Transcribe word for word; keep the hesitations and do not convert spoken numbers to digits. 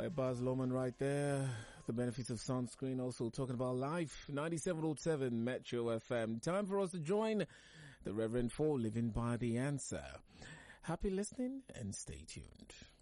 By Baz Luhrmann right there. The benefits of sunscreen. Also talking about life. ninety-seven point seven Metro F M. Time for us to join the Reverend for Living by the Answer. Happy listening and stay tuned.